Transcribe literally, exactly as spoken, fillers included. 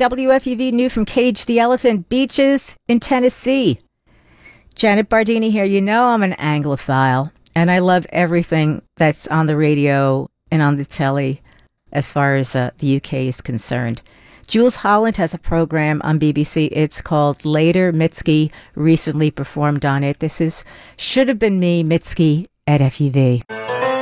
W F U V New from Cage the Elephant, Beaches in Tennessee. Janet Bardini here. You know I'm an Anglophile, and I love everything that's on the radio and on the telly as far as uh, the U K is concerned. Jules Holland has a program on B B C. It's called Later. Mitski recently performed on it. This is Should Have Been Me, Mitski at F U V.